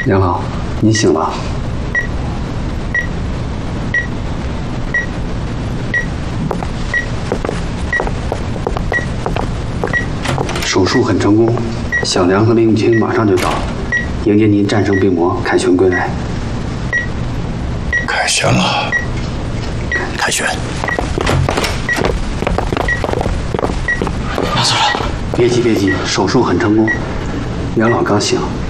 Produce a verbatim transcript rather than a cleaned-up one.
梁老，您醒了。手术很成功，小梁和林永清马上就到，迎接您战胜病魔，凯旋归来。 凯旋了，凯旋。 梁总， 别急别急，手术很成功，梁老刚醒。